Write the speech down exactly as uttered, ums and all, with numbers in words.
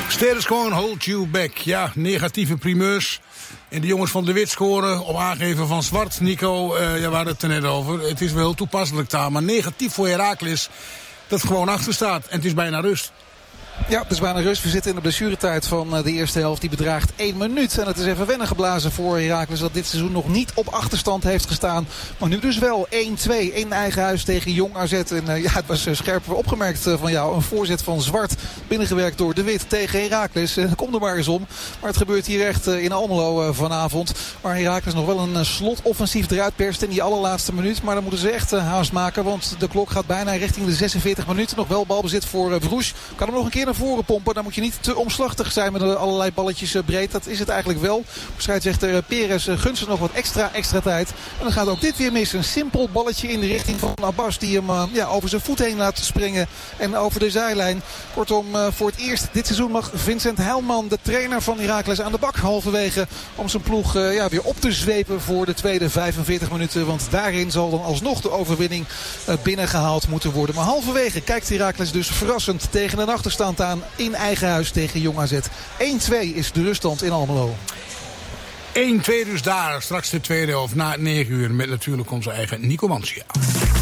Status gewoon hold you back. Ja, negatieve primeurs. En de jongens van De Wit scoren op aangeven van Zwart. Nico, uh, ja, we hadden het er net over. Het is wel heel toepasselijk daar. Maar negatief voor Heracles dat het gewoon achter staat. En het is bijna rust. Ja, het is bijna rust. We zitten in de blessuretijd van de eerste helft. Die bedraagt één minuut. En het is even wennen geblazen voor Heracles dat dit seizoen nog niet op achterstand heeft gestaan. Maar nu dus wel één twee in eigen huis tegen Jong A Z. En uh, ja, het was uh, scherp opgemerkt uh, van jou. Een voorzet van Zwart binnengewerkt door De Wit tegen Heracles. Uh, kom er maar eens om. Maar het gebeurt hier echt uh, in Almelo uh, vanavond. Waar Heracles nog wel een uh, slotoffensief eruit perst in die allerlaatste minuut. Maar dan moeten ze echt uh, haast maken. Want de klok gaat bijna richting de zesenveertig minuten. Nog wel balbezit voor uh, Vroes. Kan hem nog een keer naar voren pompen. Dan moet je niet te omslachtig zijn met allerlei balletjes breed. Dat is het eigenlijk wel. Scheidsrechter Perez gunst ze nog wat extra extra tijd. En dan gaat ook dit weer mis. Een simpel balletje in de richting van Abbas. Die hem uh, ja, over zijn voet heen laat springen. En over de zijlijn. Kortom, uh, voor het eerst dit seizoen mag Vincent Heilman, de trainer van Heracles, aan de bak halverwege. Om zijn ploeg uh, ja, weer op te zwepen voor de tweede vijfenveertig minuten. Want daarin zal dan alsnog de overwinning uh, binnengehaald moeten worden. Maar halverwege kijkt Heracles dus verrassend tegen een achterstand aan in eigen huis tegen Jong A Z. één twee is de ruststand in Almelo. één twee dus daar. Straks de tweede helft na negen uur met natuurlijk onze eigen Nico Mansia.